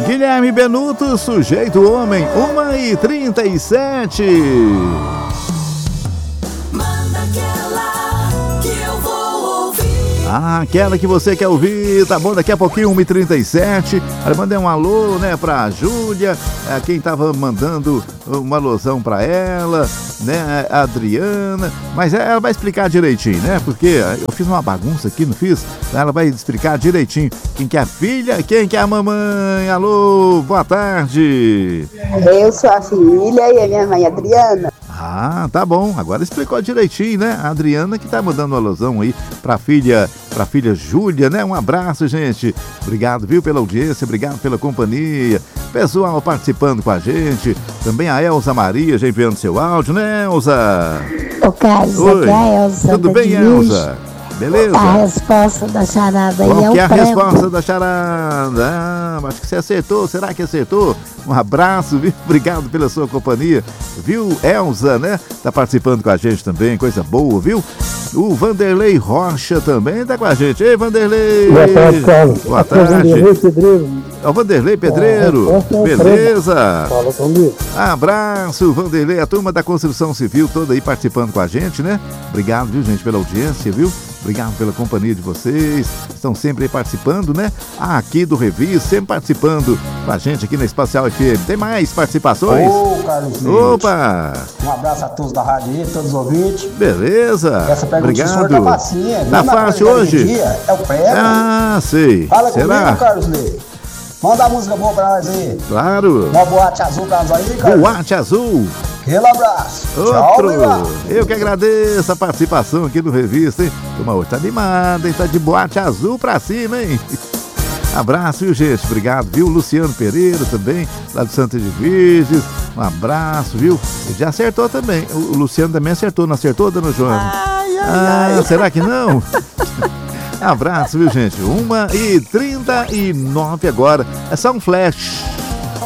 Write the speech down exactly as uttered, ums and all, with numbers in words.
Guilherme Benuto, Sujeito Homem, uma e trinta e sete. Manda aquela que eu vou ouvir. Ah, aquela que você quer ouvir, tá bom? Daqui a pouquinho, uma e trinta e sete. Eu mandei um alô, né, pra Júlia, é, quem tava mandando uma alusão pra ela, né, a Adriana. Mas ela vai explicar direitinho, né? Porque eu fiz uma bagunça aqui, não fiz? Ela vai explicar direitinho quem que é a filha, quem que é a mamãe. Alô, boa tarde. Eu sou a filha e a minha mãe Adriana. Ah, tá bom. Agora explicou direitinho, né? A Adriana que tá mandando uma alusão aí pra filha, pra filha Júlia, né? Um abraço, gente. Obrigado, viu, pela audiência, obrigado pela companhia. Pessoal participando com a gente. Também a Elza Maria já enviando seu áudio, né, Elza? Ô, Carlos, Oi. aqui é a Elza. Tudo bem, Elza? Beleza? A resposta da charada aí Qual é que é o a prego. resposta da charada? Ah, acho que você acertou. Será que acertou? Um abraço, viu? Obrigado pela sua companhia. Viu, Elza, né? Tá participando com a gente também, coisa boa, viu? O Vanderlei Rocha também tá com a gente. Ei, Vanderlei! Boa tarde, Carlos. Boa Aqui é o tarde. Vanderlei Pedreiro. É o Vanderlei Pedreiro. Ah, é o Beleza? Fala comigo. Abraço, Vanderlei, a turma da Construção Civil toda aí participando com a gente, né? Obrigado, viu, gente, pela audiência, viu? Obrigado pela companhia de vocês. Estão sempre aí participando, né? Ah, aqui do Revista, sempre participando com a gente aqui na Espacial F M. Tem mais participações? Ô, Carlos Leite. Opa! Um abraço a todos da rádio aí, todos os ouvintes. Beleza. Essa pergunta do senhor Obrigado. tá facinha. Tá Mesma fácil coisa hoje? que dia, é o prego. Ah, sei. Fala Será? comigo, Carlos Leite. Manda a música boa pra nós aí. Claro. Uma boate azul pra nós aí, Carlos. Boate Azul. Aquele abraço. Tchau, Outro. obrigado. Eu que agradeço a participação aqui no Revista, hein? Turma, hoje tá animada, hein? Tá de boate azul pra cima, hein? Abraço, viu, gente? Obrigado, viu? Luciano Pereira também, lá do Santa de Virges. Um abraço, viu? Ele já acertou também. O o Luciano também acertou, não acertou, dona Joana? Ai, ai, Ah, ai. será que não? Abraço, viu, gente? uma e trinta e nove agora. É só um flash.